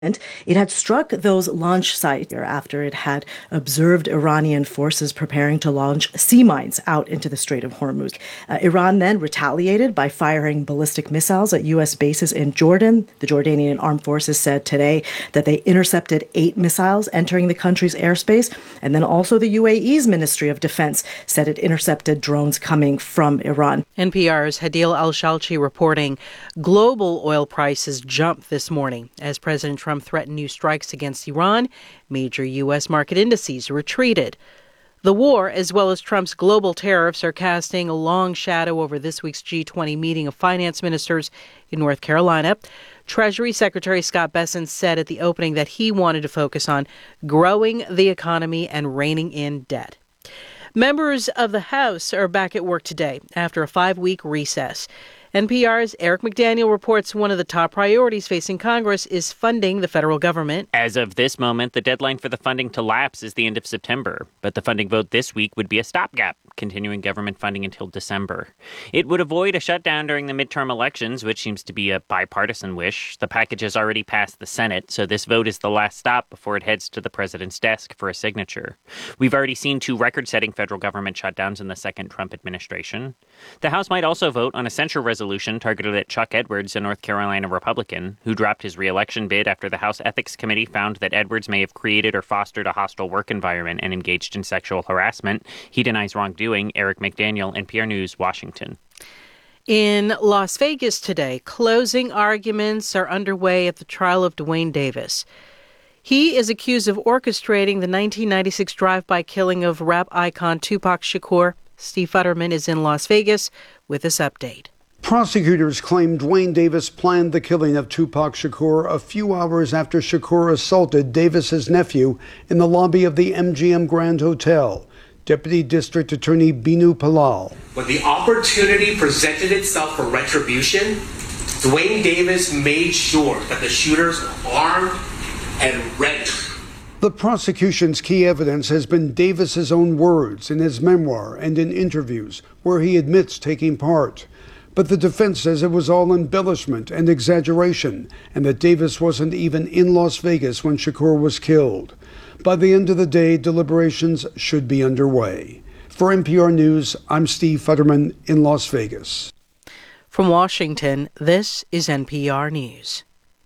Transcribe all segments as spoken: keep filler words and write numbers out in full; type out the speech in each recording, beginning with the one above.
It had struck those launch sites after it had observed Iranian forces preparing to launch sea mines out into the Strait of Hormuz. Uh, Iran then retaliated by firing ballistic missiles at U S bases in Jordan. The Jordanian armed forces said today that they intercepted eight missiles entering the country's airspace. And then also the U A E's Ministry of Defense said it intercepted drones coming from Iran. N P R's Hadil Al-Shalchi reporting global oil prices jumped this morning as President Trump threatened new strikes against Iran. Major U S market indices retreated. The war, as well as Trump's global tariffs, are casting a long shadow over this week's G twenty meeting of finance ministers in North Carolina. Treasury Secretary Scott Bessent said at the opening that he wanted to focus on growing the economy and reining in debt. Members of the House are back at work today after a five-week recess. N P R's Eric McDaniel reports one of the top priorities facing Congress is funding the federal government. As of this moment, the deadline for the funding to lapse is the end of September. But the funding vote this week would be a stopgap, continuing government funding until December. It would avoid a shutdown during the midterm elections, which seems to be a bipartisan wish. The package has already passed the Senate, so this vote is the last stop before it heads to the president's desk for a signature. We've already seen two record-setting federal government shutdowns in the second Trump administration. The House might also vote on a censure resolution targeted at Chuck Edwards, a North Carolina Republican, who dropped his re-election bid after the House Ethics Committee found that Edwards may have created or fostered a hostile work environment and engaged in sexual harassment. He denies wrongdoing. Eric McDaniel, N P R News, Washington. In Las Vegas today, closing arguments are underway at the trial of Duane Davis. He is accused of orchestrating the nineteen ninety-six drive-by killing of rap icon Tupac Shakur. Steve Futterman is in Las Vegas with this update. Prosecutors claim Duane Davis planned the killing of Tupac Shakur a few hours after Shakur assaulted Davis's nephew in the lobby of the M G M Grand Hotel. Deputy District Attorney Binu Palal. When the opportunity presented itself for retribution, Duane Davis made sure that the shooters were armed and ready. The prosecution's key evidence has been Davis's own words in his memoir and in interviews where he admits taking part. But the defense says it was all embellishment and exaggeration, and that Davis wasn't even in Las Vegas when Shakur was killed. By the end of the day, deliberations should be underway. For N P R News, I'm Steve Futterman in Las Vegas. From Washington, this is N P R News.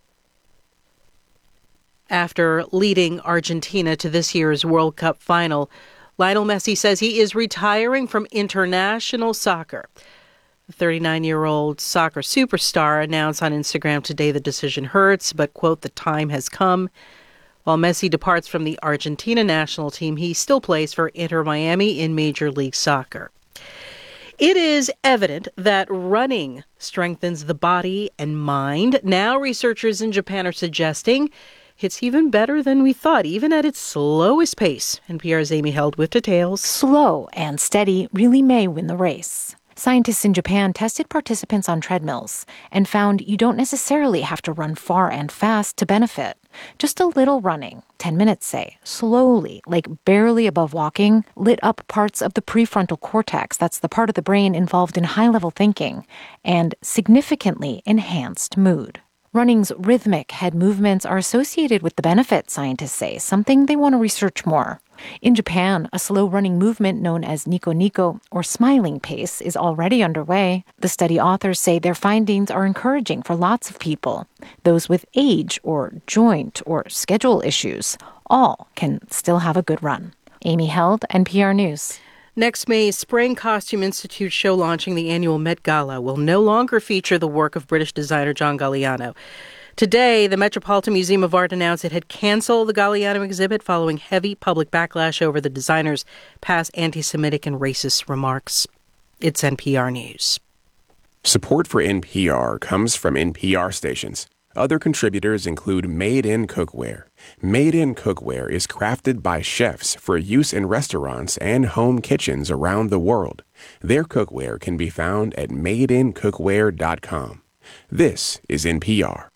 After leading Argentina to this year's World Cup final, Lionel Messi says he is retiring from international soccer. The thirty-nine-year-old soccer superstar announced on Instagram today the decision hurts, but, quote, the time has come. While Messi departs from the Argentina national team, he still plays for Inter Miami in Major League Soccer. It is evident that running strengthens the body and mind. Now researchers in Japan are suggesting it's even better than we thought, even at its slowest pace. N P R's Amy Held with details. Slow and steady really may win the race. Scientists in Japan tested participants on treadmills and found you don't necessarily have to run far and fast to benefit. Just a little running, ten minutes say, slowly, like barely above walking, lit up parts of the prefrontal cortex, that's the part of the brain involved in high-level thinking, and significantly enhanced mood. Running's rhythmic head movements are associated with the benefit, scientists say, something they want to research more. In Japan, a slow running movement known as Nico Nico, or smiling pace, is already underway. The study authors say their findings are encouraging for lots of people. Those with age or joint or schedule issues, all can still have a good run. Amy Held, N P R News. Next May's Spring Costume Institute show launching the annual Met Gala will no longer feature the work of British designer John Galliano. Today, the Metropolitan Museum of Art announced it had canceled the Galliano exhibit following heavy public backlash over the designer's past anti-Semitic and racist remarks. It's N P R News. Support for N P R comes from N P R stations. Other contributors include Made in Cookware. Made in Cookware is crafted by chefs for use in restaurants and home kitchens around the world. Their cookware can be found at made in cookware dot com. This is N P R.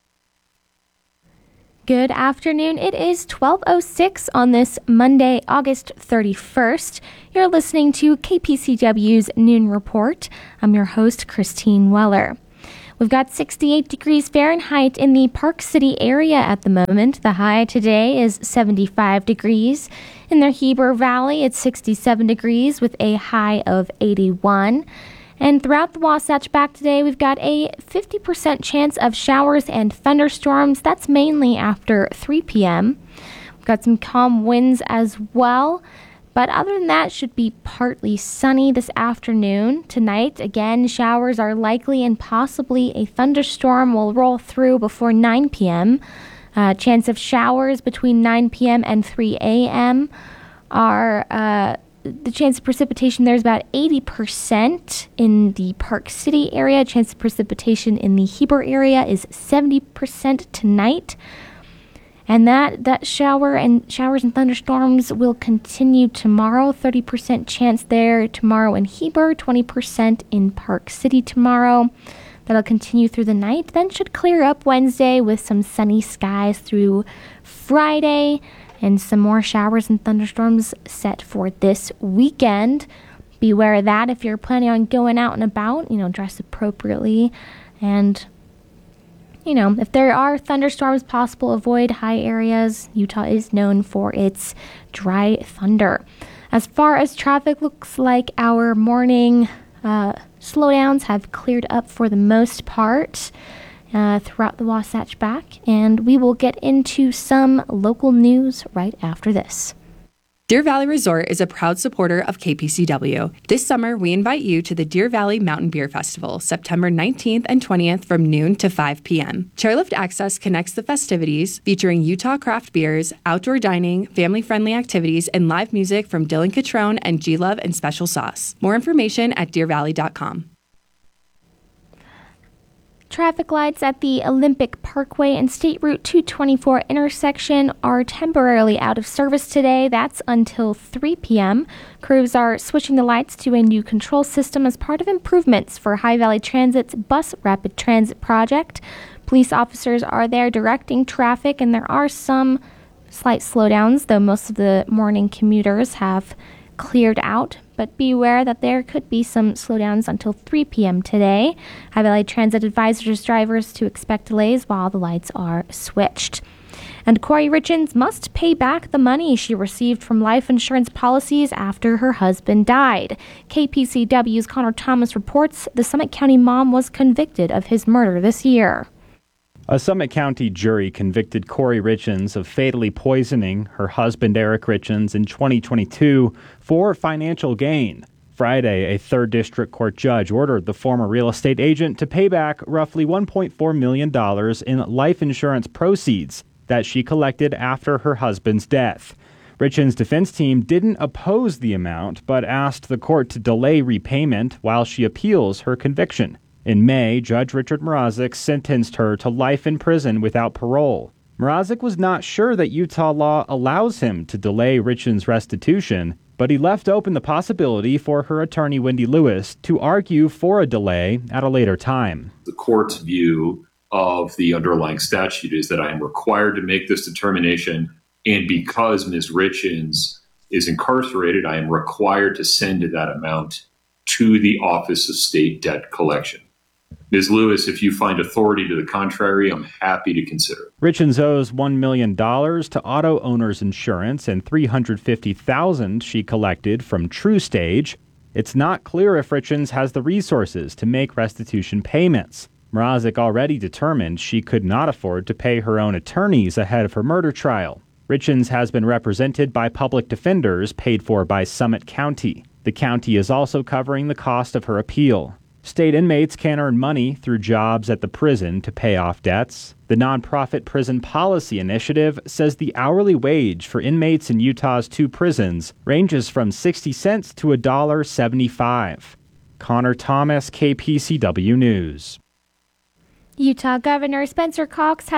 Good afternoon. It is twelve oh six on this Monday, August thirty-first. You're listening to K P C W's Noon Report. I'm your host, Christine Weller. We've got sixty-eight degrees Fahrenheit in the Park City area at the moment. The high today is seventy-five degrees. In the Heber Valley, it's sixty-seven degrees with a high of eighty-one. And throughout the Wasatch back today, we've got a fifty percent chance of showers and thunderstorms. That's mainly after three p.m. We've got some calm winds as well. But other than that, it should be partly sunny this afternoon. Tonight, again, showers are likely and possibly a thunderstorm will roll through before nine p.m. Uh, chance of showers between nine p.m. and three a.m. are... Uh, The chance of precipitation there is about eighty percent in the Park City area. Chance of precipitation in the Heber area is seventy percent tonight. And that, that shower and showers and thunderstorms will continue tomorrow. thirty percent chance there tomorrow in Heber, twenty percent in Park City tomorrow. That'll continue through the night. Then should clear up Wednesday with some sunny skies through Friday. And some more showers and thunderstorms set for this weekend. Beware of that if you're planning on going out and about. You know, dress appropriately. And, you know, if there are thunderstorms possible, avoid high areas. Utah is known for its dry thunder. As far as traffic, looks like our morning uh, slowdowns have cleared up for the most part. Uh, throughout the Wasatch back, and we will get into some local news right after this. Deer Valley Resort is a proud supporter of K P C W. This summer, we invite you to the Deer Valley Mountain Beer Festival, September nineteenth and twentieth from noon to five p.m. Chairlift Access connects the festivities, featuring Utah craft beers, outdoor dining, family-friendly activities, and live music from Dylan Catrone and G-Love and Special Sauce. More information at deer valley dot com. Traffic lights at the Olympic Parkway and State Route two twenty-four intersection are temporarily out of service today. That's until three p.m. Crews are switching the lights to a new control system as part of improvements for High Valley Transit's Bus Rapid Transit project. Police officers are there directing traffic, and there are some slight slowdowns, though most of the morning commuters have cleared out. But beware that there could be some slowdowns until three p.m. today. High Valley Transit advises drivers to expect delays while the lights are switched. And Corey Richins must pay back the money she received from life insurance policies after her husband died. K P C W's Connor Thomas reports the Summit County mom was convicted of his murder this year. A Summit County jury convicted Corey Richins of fatally poisoning her husband Eric Richins in twenty twenty-two for financial gain. Friday, a third District Court judge ordered the former real estate agent to pay back roughly one point four million dollars in life insurance proceeds that she collected after her husband's death. Richins' defense team didn't oppose the amount, but asked the court to delay repayment while she appeals her conviction. In May, Judge Richard Mrazek sentenced her to life in prison without parole. Mrazek was not sure that Utah law allows him to delay Richins' restitution, but he left open the possibility for her attorney, Wendy Lewis, to argue for a delay at a later time. The court's view of the underlying statute is that I am required to make this determination, and because Miz Richins is incarcerated, I am required to send that amount to the Office of State Debt Collection. Miz Lewis, if you find authority to the contrary, I'm happy to consider. Richins owes one million dollars to Auto Owners Insurance and three hundred fifty thousand dollars she collected from TrueStage. It's not clear if Richins has the resources to make restitution payments. Mrazek already determined she could not afford to pay her own attorneys ahead of her murder trial. Richins has been represented by public defenders paid for by Summit County. The county is also covering the cost of her appeal. State inmates can earn money through jobs at the prison to pay off debts. The nonprofit Prison Policy Initiative says the hourly wage for inmates in Utah's two prisons ranges from sixty cents to one dollar seventy-five. Connor Thomas, K P C W News. Utah Governor Spencer Cox has a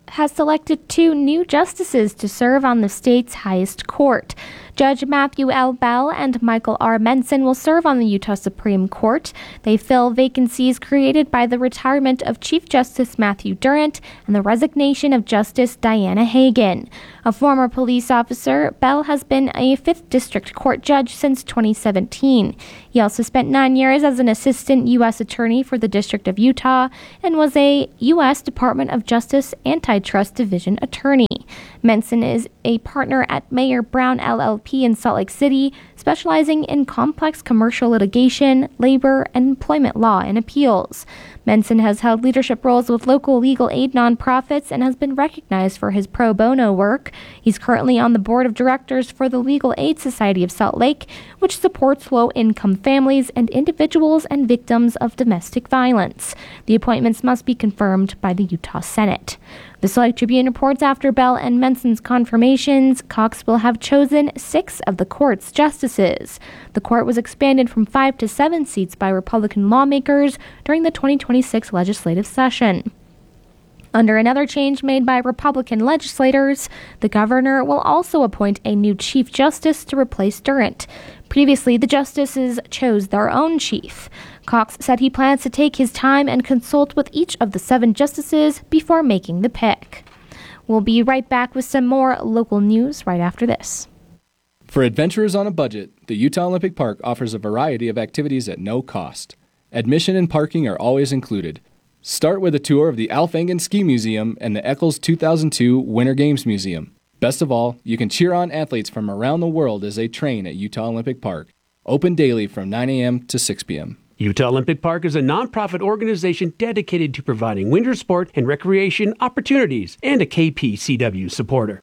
has selected two new justices to serve on the state's highest court. Judge Matthew L. Bell and Michael R. Menson will serve on the Utah Supreme Court. They fill vacancies created by the retirement of Chief Justice Matthew Durant and the resignation of Justice Diana Hagan. A former police officer, Bell has been a fifth District Court judge since twenty seventeen. He also spent nine years as an assistant U S attorney for the District of Utah and was a U S Department of Justice Antitrust Division attorney. Menson is a partner at Mayer Brown L L P in Salt Lake City, specializing in complex commercial litigation, labor, and employment law and appeals. Menson has held leadership roles with local legal aid nonprofits and has been recognized for his pro bono work. He's currently on the board of directors for the Legal Aid Society of Salt Lake, which supports low-income families and individuals and victims of domestic violence. The appointments must be confirmed by the Utah Senate. The Salt Tribune reports after Bell and Menson's confirmations, Cox will have chosen six of the court's justices. The court was expanded from five to seven seats by Republican lawmakers during the twenty twenty-six legislative session. Under another change made by Republican legislators, the governor will also appoint a new chief justice to replace Durant. Previously, the justices chose their own chief. Cox said he plans to take his time and consult with each of the seven justices before making the pick. We'll be right back with some more local news right after this. For adventurers on a budget, the Utah Olympic Park offers a variety of activities at no cost. Admission and parking are always included. Start with a tour of the Alf Engen Ski Museum and the Eccles two thousand two Winter Games Museum. Best of all, you can cheer on athletes from around the world as they train at Utah Olympic Park. Open daily from nine a.m. to six p.m. Utah Olympic Park is a nonprofit organization dedicated to providing winter sport and recreation opportunities and a K P C W supporter.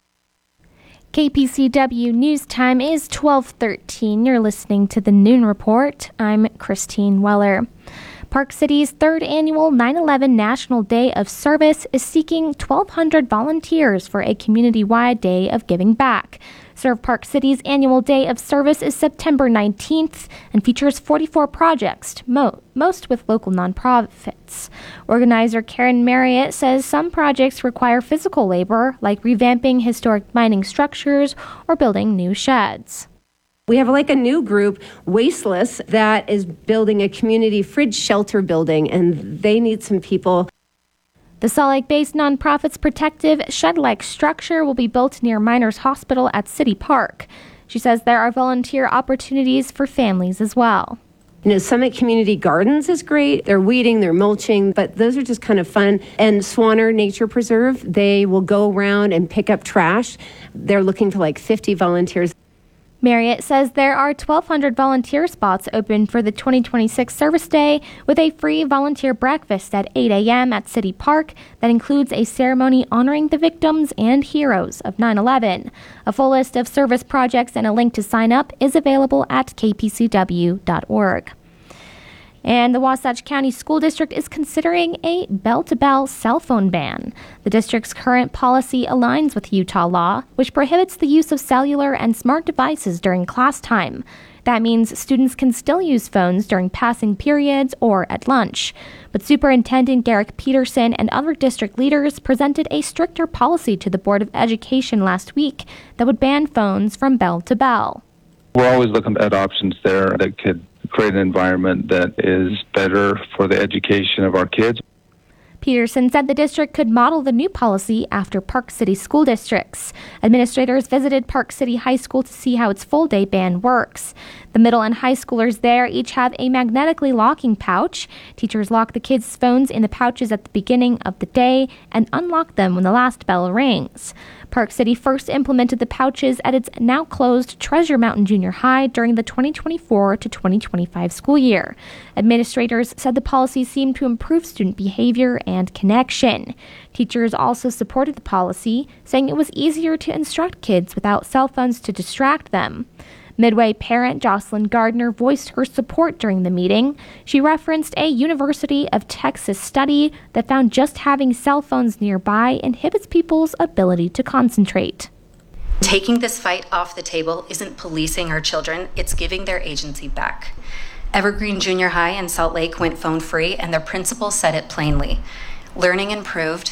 K P C W News Time is twelve thirteen. You're listening to the Noon Report. I'm Christine Weller. Park City's third annual nine eleven National Day of Service is seeking twelve hundred volunteers for a community-wide day of giving back. Serve Park City's annual Day of Service is September nineteenth and features forty-four projects, mo- most with local nonprofits. Organizer Karen Marriott says some projects require physical labor, like revamping historic mining structures or building new sheds. We have like a new group, Wasteless, that is building a community fridge shelter building, and they need some people. The Salt Lake-based nonprofit's protective shed-like structure will be built near Miners Hospital at City Park. She says there are volunteer opportunities for families as well. You know, Summit Community Gardens is great. They're weeding, they're mulching, but those are just kind of fun. And Swanner Nature Preserve, they will go around and pick up trash. They're looking for like fifty volunteers. Marriott says there are twelve hundred volunteer spots open for the twenty twenty-six Service Day with a free volunteer breakfast at eight a.m. at City Park that includes a ceremony honoring the victims and heroes of nine eleven. A full list of service projects and a link to sign up is available at k p c w dot org. And the Wasatch County School District is considering a bell-to-bell cell phone ban. The district's current policy aligns with Utah law, which prohibits the use of cellular and smart devices during class time. That means students can still use phones during passing periods or at lunch. But Superintendent Derek Peterson and other district leaders presented a stricter policy to the Board of Education last week that would ban phones from bell to bell. We're always looking at options there that could create an environment that is better for the education of our kids. Peterson said the district could model the new policy after Park City school districts. Administrators visited Park City High School to see how its full-day ban works. The middle and high schoolers there each have a magnetically locking pouch. Teachers lock the kids' phones in the pouches at the beginning of the day and unlock them when the last bell rings. Park City first implemented the pouches at its now-closed Treasure Mountain Junior High during the twenty twenty-four to twenty twenty-five school year. Administrators said the policy seemed to improve student behavior and connection. Teachers also supported the policy, saying it was easier to instruct kids without cell phones to distract them. Midway parent Jocelyn Gardner voiced her support during the meeting. She referenced a University of Texas study that found just having cell phones nearby inhibits people's ability to concentrate. Taking this fight off the table isn't policing our children, it's giving their agency back. Evergreen Junior High in Salt Lake went phone free, and their principal said it plainly. Learning improved,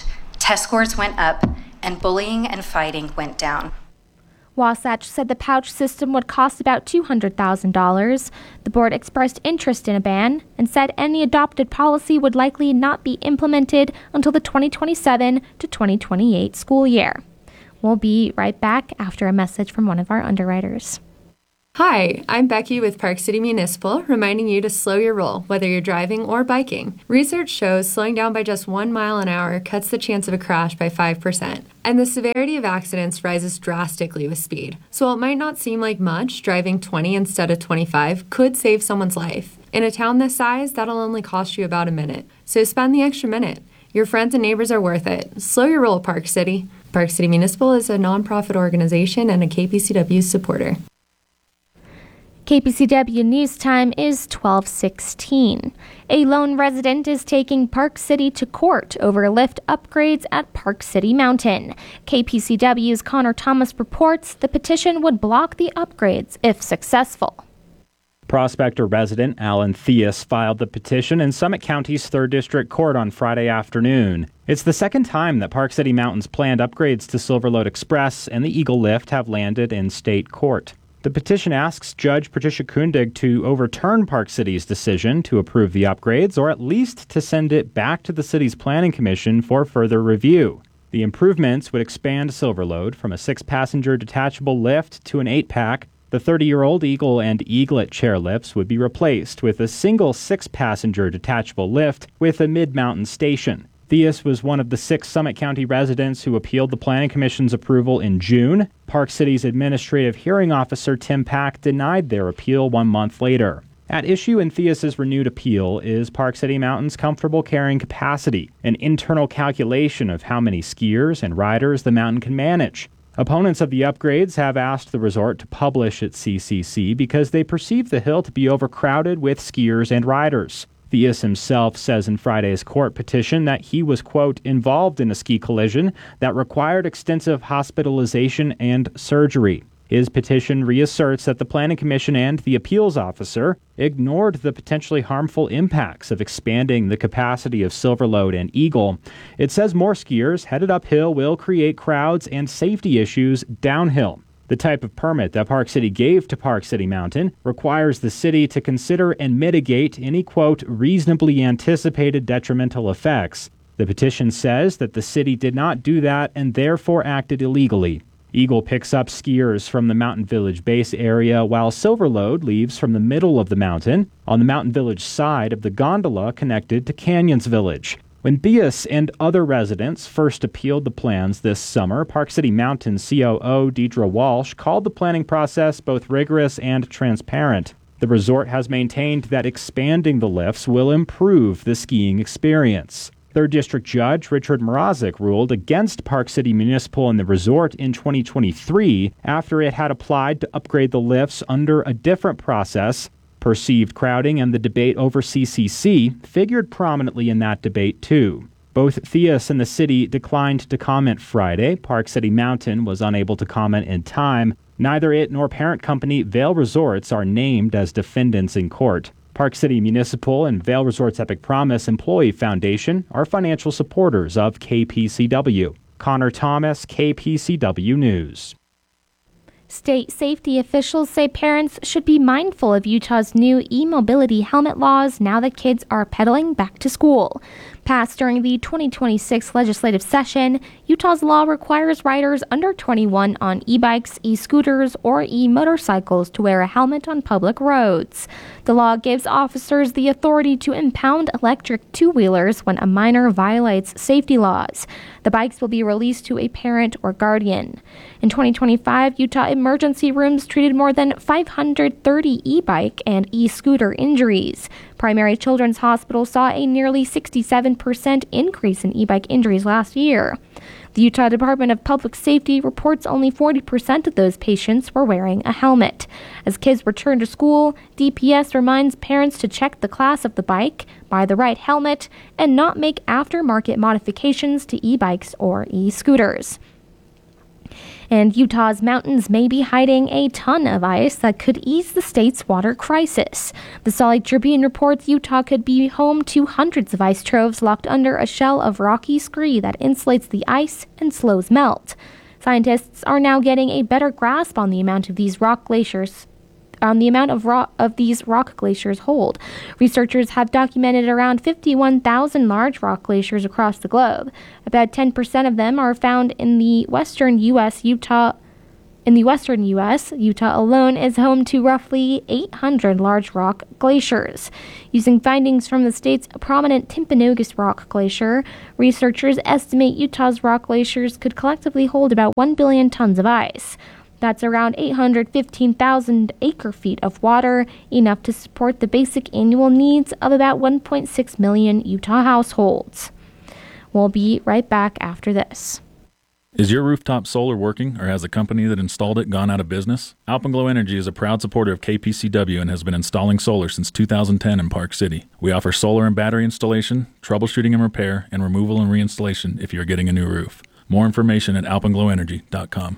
test scores went up, and bullying and fighting went down. Wasatch said the pouch system would cost about two hundred thousand dollars. The board expressed interest in a ban and said any adopted policy would likely not be implemented until the twenty twenty-seven to twenty twenty-eight school year. We'll be right back after a message from one of our underwriters. Hi, I'm Becky with Park City Municipal, reminding you to slow your roll, whether you're driving or biking. Research shows slowing down by just one mile an hour cuts the chance of a crash by five percent, and the severity of accidents rises drastically with speed. So while it might not seem like much, driving twenty instead of twenty-five could save someone's life. In a town this size, that'll only cost you about a minute. So spend the extra minute. Your friends and neighbors are worth it. Slow your roll, Park City. Park City Municipal is a nonprofit organization and a K P C W supporter. K P C W News Time is twelve sixteen. A lone resident is taking Park City to court over lift upgrades at Park City Mountain. K P C W's Connor Thomas reports the petition would block the upgrades if successful. Prospector resident Alan Theus filed the petition in Summit County's third District Court on Friday afternoon. It's the second time that Park City Mountain's planned upgrades to Silverlode Express and the Eagle Lift have landed in state court. The petition asks Judge Patricia Kundig to overturn Park City's decision to approve the upgrades, or at least to send it back to the city's planning commission for further review. The improvements would expand Silverlode from a six-passenger detachable lift to an eight-pack. The thirty-year-old Eagle and Eaglet chairlifts would be replaced with a single six-passenger detachable lift with a mid-mountain station. Theus was one of the six Summit County residents who appealed the Planning Commission's approval in June. Park City's Administrative Hearing Officer Tim Pack denied their appeal one month later. At issue in Theus's renewed appeal is Park City Mountain's comfortable carrying capacity, an internal calculation of how many skiers and riders the mountain can manage. Opponents of the upgrades have asked the resort to publish its C C C because they perceive the hill to be overcrowded with skiers and riders. Theus himself says in Friday's court petition that he was, quote, involved in a ski collision that required extensive hospitalization and surgery. His petition reasserts that the Planning Commission and the appeals officer ignored the potentially harmful impacts of expanding the capacity of Silverlode and Eagle. It says more skiers headed uphill will create crowds and safety issues downhill. The type of permit that Park City gave to Park City Mountain requires the city to consider and mitigate any, quote, reasonably anticipated detrimental effects. The petition says that the city did not do that and therefore acted illegally. Eagle picks up skiers from the Mountain Village base area, while Silverlode leaves from the middle of the mountain on the Mountain Village side of the gondola connected to Canyons Village. When Theus and other residents first appealed the plans this summer, Park City Mountain C O O Deidre Walsh called the planning process both rigorous and transparent. The resort has maintained that expanding the lifts will improve the skiing experience. third District Judge Richard Mrazek ruled against Park City Municipal and the resort in twenty twenty-three after it had applied to upgrade the lifts under a different process. Perceived crowding and the debate over C C C figured prominently in that debate, too. Both Theus and the city declined to comment Friday. Park City Mountain was unable to comment in time. Neither it nor parent company Vail Resorts are named as defendants in court. Park City Municipal and Vail Resorts Epic Promise Employee Foundation are financial supporters of K P C W. Connor Thomas, K P C W News. State safety officials say parents should be mindful of Utah's new e-mobility helmet laws now that kids are pedaling back to school. Passed during the twenty twenty-six legislative session, Utah's law requires riders under twenty-one on e-bikes, e-scooters, or e-motorcycles to wear a helmet on public roads. The law gives officers the authority to impound electric two-wheelers when a minor violates safety laws. The bikes will be released to a parent or guardian. In twenty twenty-five, Utah emergency rooms treated more than five hundred thirty e-bike and e-scooter injuries. Primary Children's Hospital saw a nearly sixty-seven percent increase in e-bike injuries last year. The Utah Department of Public Safety reports only forty percent of those patients were wearing a helmet. As kids return to school, D P S reminds parents to check the class of the bike, buy the right helmet, and not make aftermarket modifications to e-bikes or e-scooters. And Utah's mountains may be hiding a ton of ice that could ease the state's water crisis. The Salt Lake Tribune reports Utah could be home to hundreds of ice troves locked under a shell of rocky scree that insulates the ice and slows melt. Scientists are now getting a better grasp on the amount of these rock glaciers on the amount of rock of these rock glaciers hold. Researchers have documented around fifty-one thousand large rock glaciers across the globe. About ten percent of them are found in the western U S Utah in the western U S Utah alone is home to roughly eight hundred large rock glaciers. Using findings from the state's prominent Timpanogos Rock Glacier, researchers estimate Utah's rock glaciers could collectively hold about one billion tons of ice. That's around eight hundred fifteen thousand acre-feet of water, enough to support the basic annual needs of about one point six million Utah households. We'll be right back after this. Is your rooftop solar working, or has the company that installed it gone out of business? Alpenglow Energy is a proud supporter of K P C W and has been installing solar since two thousand ten in Park City. We offer solar and battery installation, troubleshooting and repair, and removal and reinstallation if you're getting a new roof. More information at alpenglow energy dot com.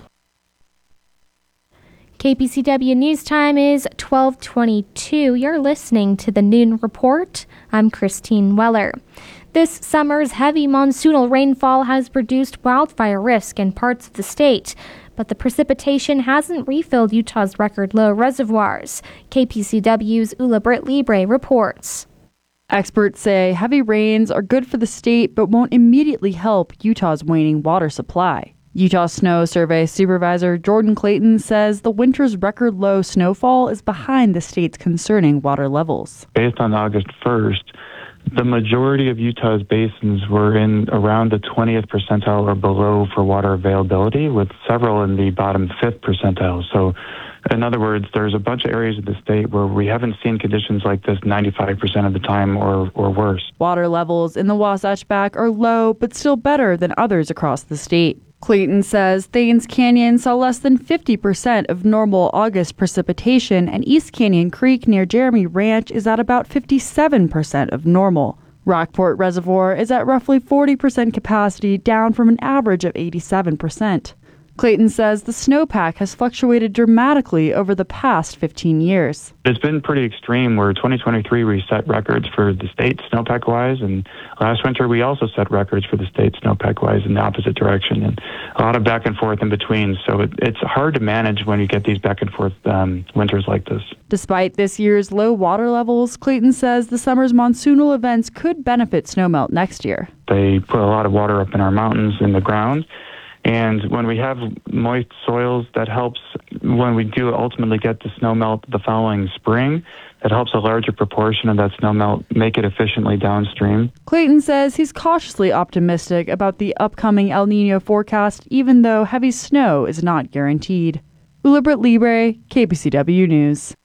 K P C W News Time is twelve twenty-two. You're listening to the Noon Report. I'm Christine Weller. This summer's heavy monsoonal rainfall has reduced wildfire risk in parts of the state, but the precipitation hasn't refilled Utah's record low reservoirs. K P C W's Ula Britt Libre reports. Experts say heavy rains are good for the state but won't immediately help Utah's waning water supply. Utah Snow Survey Supervisor Jordan Clayton says the winter's record low snowfall is behind the state's concerning water levels. Based on August first, the majority of Utah's basins were in around the twentieth percentile or below for water availability, with several in the bottom fifth percentile. So, in other words, there's a bunch of areas of the state where we haven't seen conditions like this ninety-five percent of the time or, or worse. Water levels in the Wasatch Back are low, but still better than others across the state. Clayton says Thanes Canyon saw less than fifty percent of normal August precipitation, and East Canyon Creek near Jeremy Ranch is at about fifty-seven percent of normal. Rockport Reservoir is at roughly forty percent capacity, down from an average of eighty-seven percent. Clayton says the snowpack has fluctuated dramatically over the past fifteen years. It's been pretty extreme, where twenty twenty-three we set records for the state snowpack-wise, and last winter we also set records for the state snowpack-wise in the opposite direction, and a lot of back and forth in between. So it, it's hard to manage when you get these back and forth um, winters like this. Despite this year's low water levels, Clayton says the summer's monsoonal events could benefit snowmelt next year. They put a lot of water up in our mountains in the ground. And when we have moist soils, that helps when we do ultimately get the snow melt the following spring. That helps a larger proportion of that snow melt make it efficiently downstream. Clayton says he's cautiously optimistic about the upcoming El Nino forecast, even though heavy snow is not guaranteed. Ula Britt Libre, K P C W News.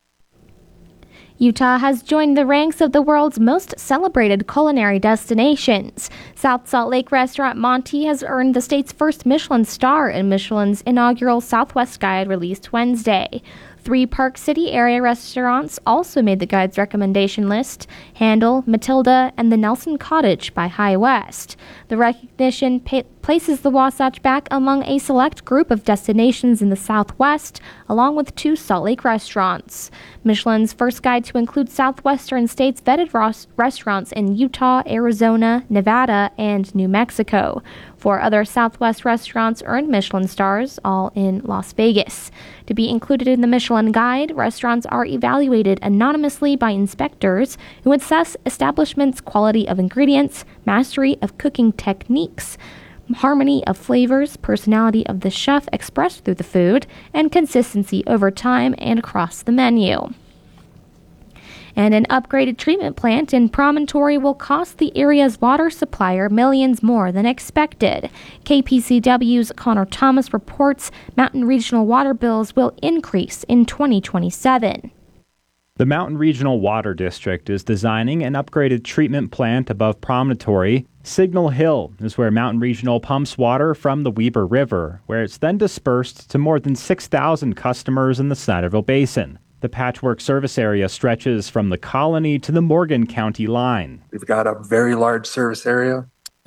Utah has joined the ranks of the world's most celebrated culinary destinations. South Salt Lake restaurant Monty has earned the state's first Michelin star in Michelin's inaugural Southwest Guide released Wednesday. Three Park City area restaurants also made the guide's recommendation list: Handle, Matilda, and the Nelson Cottage by High West. The recognition pa- places the Wasatch back among a select group of destinations in the Southwest, along with two Salt Lake restaurants. Michelin's first guide to include southwestern states vetted ros- restaurants in Utah, Arizona, Nevada, and New Mexico. Four other Southwest restaurants earned Michelin stars, all in Las Vegas. To be included in the Michelin Guide, restaurants are evaluated anonymously by inspectors who assess establishments' quality of ingredients, mastery of cooking techniques, harmony of flavors, personality of the chef expressed through the food, and consistency over time and across the menu. And an upgraded treatment plant in Promontory will cost the area's water supplier millions more than expected. K P C W's Connor Thomas reports Mountain Regional water bills will increase in twenty twenty-seven. The Mountain Regional Water District is designing an upgraded treatment plant above Promontory. Signal Hill is where Mountain Regional pumps water from the Weber River, where it's then dispersed to more than six thousand customers in the Snyderville Basin. The patchwork service area stretches from the Colony to the Morgan County line. We've got a very large service area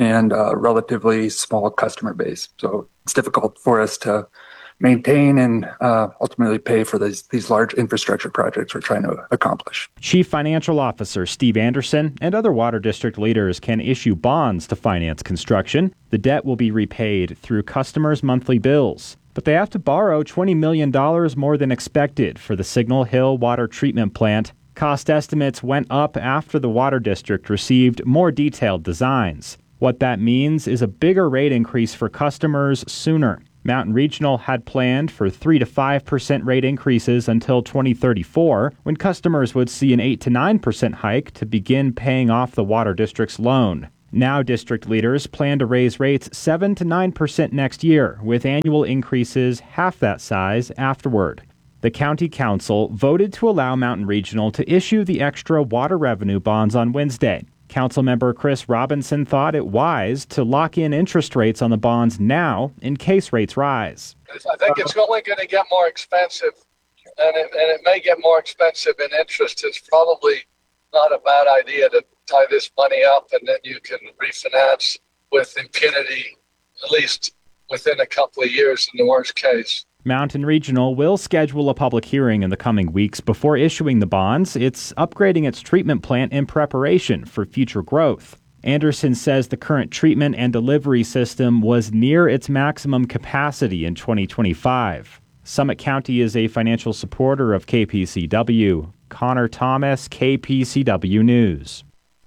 and a relatively small customer base. So it's difficult for us to maintain and uh, ultimately pay for these, these large infrastructure projects we're trying to accomplish. Chief Financial Officer Steve Anderson and other water district leaders can issue bonds to finance construction. The debt will be repaid through customers' monthly bills. But they have to borrow twenty million dollars more than expected for the Signal Hill Water Treatment Plant. Cost estimates went up after the water district received more detailed designs. What that means is a bigger rate increase for customers sooner. Mountain Regional had planned for three to five percent rate increases until twenty thirty-four, when customers would see an eight to nine percent hike to begin paying off the water district's loan. Now district leaders plan to raise rates seven to nine percent next year, with annual increases half that size afterward. The county council voted to allow Mountain Regional to issue the extra water revenue bonds on Wednesday. Councilmember Chris Robinson thought it wise to lock in interest rates on the bonds now in case rates rise. I think it's only going to get more expensive, and it, and it may get more expensive in interest. It's probably not a bad idea to tie this money up, and then you can refinance with impunity, at least within a couple of years in the worst case. Mountain Regional will schedule a public hearing in the coming weeks before issuing the bonds. It's upgrading its treatment plant in preparation for future growth. Anderson says the current treatment and delivery system was near its maximum capacity in twenty twenty-five. Summit County is a financial supporter of K P C W. Connor Thomas, K P C W News.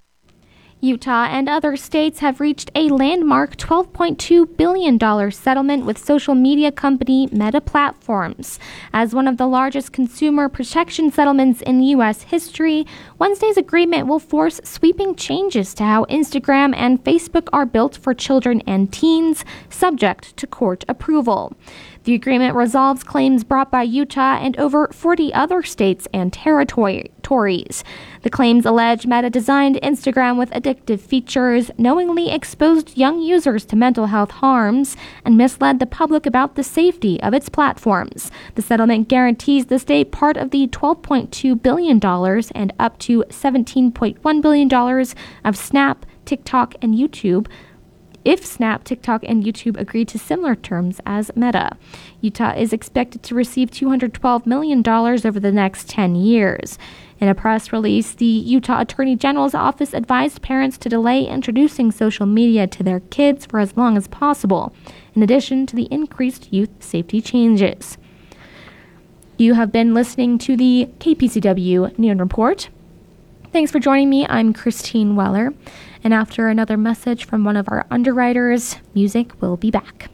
Utah and other states have reached a landmark twelve point two billion dollars settlement with social media company Meta Platforms. As one of the largest consumer protection settlements in U S history, Wednesday's agreement will force sweeping changes to how Instagram and Facebook are built for children and teens, subject to court approval. The agreement resolves claims brought by Utah and over forty other states and territories. The claims allege Meta designed Instagram with addictive features, knowingly exposed young users to mental health harms, and misled the public about the safety of its platforms. The settlement guarantees the state part of the twelve point two billion dollars and up to seventeen point one billion dollars of Snap, TikTok, and YouTube, if Snap, TikTok, and YouTube agree to similar terms as Meta. Utah is expected to receive two hundred twelve million dollars over the next ten years. In a press release, the Utah Attorney General's office advised parents to delay introducing social media to their kids for as long as possible, in addition to the increased youth safety changes. You have been listening to the K P C W Noon Report. Thanks for joining me. I'm Christine Weller. And after another message from one of our underwriters, music will be back.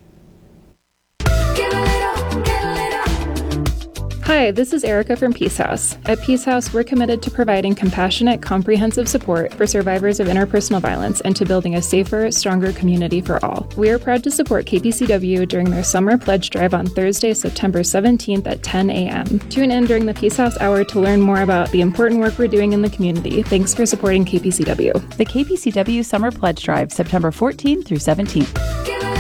Hi, this is Erica from Peace House. At Peace House, we're committed to providing compassionate, comprehensive support for survivors of interpersonal violence and to building a safer, stronger community for all. We are proud to support K P C W during their summer pledge drive on Thursday, September seventeenth at ten a.m. Tune in during the Peace House Hour to learn more about the important work we're doing in the community. Thanks for supporting K P C W. The K P C W Summer Pledge Drive, September fourteenth through seventeenth.